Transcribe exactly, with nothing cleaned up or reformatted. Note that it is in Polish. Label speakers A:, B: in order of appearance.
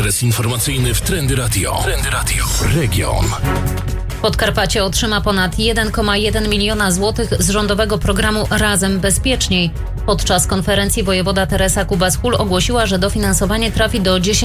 A: Adres informacyjny w Trendy Radio. Trendy Radio. Region.
B: Podkarpacie otrzyma ponad jeden przecinek jeden miliona złotych z rządowego programu Razem Bezpieczniej. Podczas konferencji wojewoda Teresa Kubas-Hul ogłosiła, że dofinansowanie trafi do dziesięciu